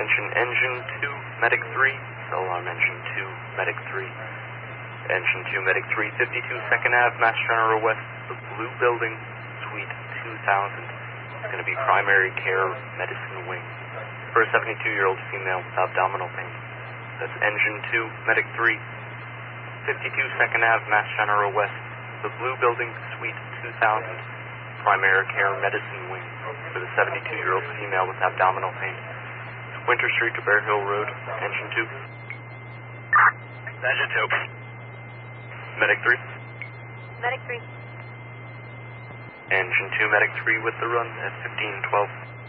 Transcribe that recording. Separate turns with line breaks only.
Attention Engine 2, Medic 3. Cell alarm Engine 2, Medic 3. Engine 2, Medic 3, 52 2nd Ave, Mass General West, the Blue Building, Suite 2000. It's going to be primary care medicine wing. For a 72-year-old female with abdominal pain. That's Engine 2, Medic 3, 52 2nd Ave, Mass General West, the Blue Building, Suite 2000. Primary care medicine wing. For the 72-year-old female with abdominal pain. Winter Street to Bear Hill Road, Engine 2.
Engine 2.
Medic 3.
Medic 3.
Engine 2, Medic 3 with the run at 1512.